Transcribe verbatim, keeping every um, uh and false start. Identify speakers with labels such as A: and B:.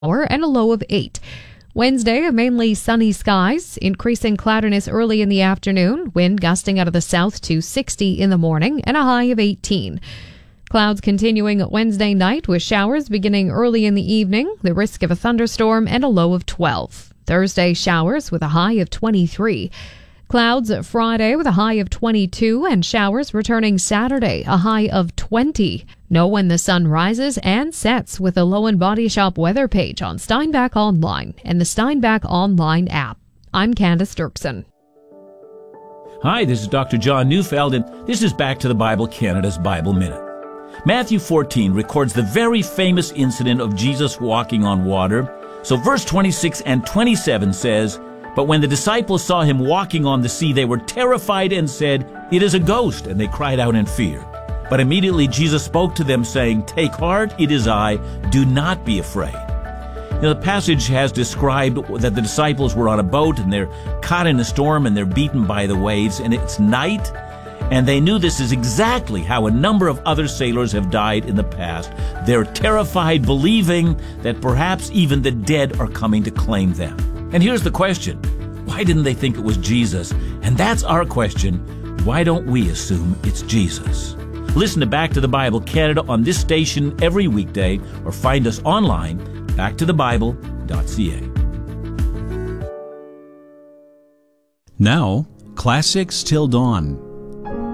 A: and a low of eight. Wednesday, mainly sunny skies, increasing cloudiness early in the afternoon, wind gusting out of the south to sixty in the morning, and a high of eighteen. Clouds continuing Wednesday night with showers beginning early in the evening, the risk of a thunderstorm, and a low of twelve. Thursday, showers with a high of twenty-three. Clouds Friday with a high of twenty-two, and showers returning Saturday, a high of twenty. Know when the sun rises and sets with the Low and Body Shop weather page on Steinbach Online and the Steinbach Online app. I'm Candace Dirksen.
B: Hi, this is Doctor John Neufeld, and this is Back to the Bible Canada's Bible Minute. Matthew fourteen records the very famous incident of Jesus walking on water. So verse twenty-six and twenty-seven says, "But when the disciples saw him walking on the sea, they were terrified and said, 'It is a ghost,' and they cried out in fear. But immediately Jesus spoke to them, saying, 'Take heart, it is I, do not be afraid.'" Now, the passage has described that the disciples were on a boat, and they're caught in a storm, and they're beaten by the waves, and it's night, and they knew this is exactly how a number of other sailors have died in the past. They're terrified, believing that perhaps even the dead are coming to claim them. And here's the question: why didn't they think it was Jesus? And that's our question: why don't we assume it's Jesus? Listen to Back to the Bible Canada on this station every weekday, or find us online, back to the bible dot c a.
C: Now, Classics Till Dawn.